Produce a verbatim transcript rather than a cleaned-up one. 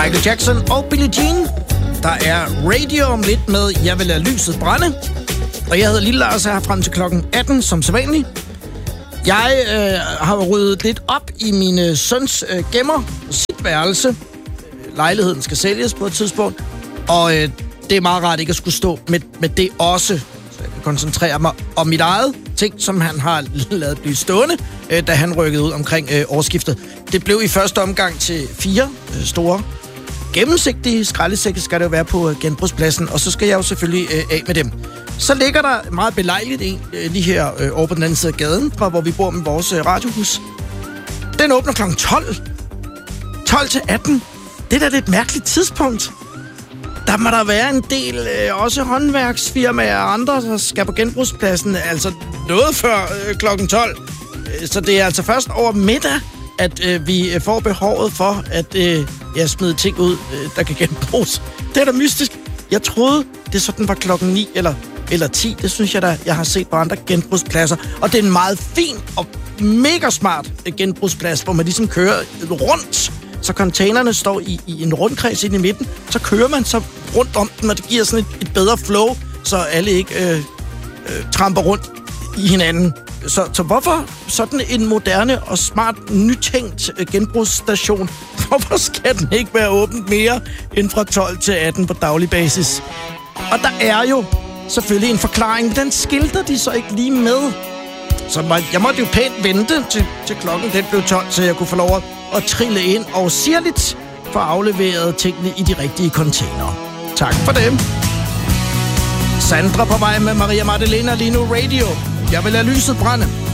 Michael Jackson og Billie Jean. Der er radio om lidt med Jeg vil lade lyset brænde. Og jeg hedder Lille Lars her frem til klokken atten, som sædvanligt. Jeg øh, har ryddet lidt op i min søns øh, gemmer, sit værelse. Lejligheden skal sælges på et tidspunkt. Og øh, det er meget rart ikke at skulle stå med, med det også. Så jeg kan koncentrere mig om mit eget ting, som han har lavet blive stående, øh, da han rykkede ud omkring øh, årsskiftet. Det blev i første omgang til fire øh, store gennemsigtige skraldesække skal det jo være på genbrugspladsen, og så skal jeg jo selvfølgelig øh, af med dem. Så ligger der meget belejligt en øh, lige her øh, over på den anden side af gaden, fra hvor vi bor med vores øh, radiohus. Den åbner klokken tolv. tolv til atten. Det er da et mærkeligt tidspunkt. Der må der være en del øh, også håndværksfirmaer og andre, der skal på genbrugspladsen, altså noget før øh, klokken tolv. Så det er altså først over middag, at øh, vi får behovet for at øh, ja, smide ting ud, øh, der kan genbruges. Det er da mystisk. Jeg troede, det sådan var klokken ni eller, eller ti. Det synes jeg da, jeg har set på andre genbrugspladser. Og det er en meget fin og mega smart genbrugsplads, hvor man ligesom kører rundt. Så containerne står i, i en rundkreds inde i midten. Så kører man så rundt om den, og det giver sådan et, et bedre flow, så alle ikke øh, øh, tramper rundt i hinanden. Så, så hvorfor sådan en moderne og smart, nytænkt genbrugsstation, hvorfor skal den ikke være åbent mere end fra tolv til atten på daglig basis? Og der er jo selvfølgelig en forklaring. Den skilter de så ikke lige med. Så må, jeg måtte jo pænt vente til, til klokken den blev tolv, så jeg kunne få lov at trille ind og sirligt få afleveret tingene i de rigtige containere. Tak for dem. Sandra på vej med Maria Magdalena lige nu radio. Jeg vil lade lyset brænde.